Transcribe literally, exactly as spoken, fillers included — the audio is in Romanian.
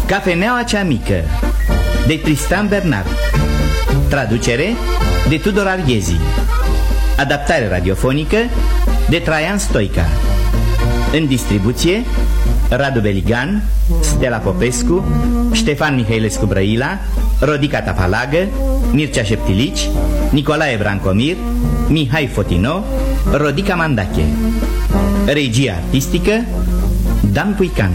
Cafeneaua cea mică de Tristan Bernard. Traducere de Tudor Arghezi. Adaptare radiofonică de Traian Stoica. În distribuție Radu Beligan, Stella Popescu, Ștefan Mihailescu Brăila, Rodica Tafalagă, Mircea Șeptilici, Nicolae Brancomir, Mihai Fotino, Rodica Mandache. Regia artistică Dan Puican.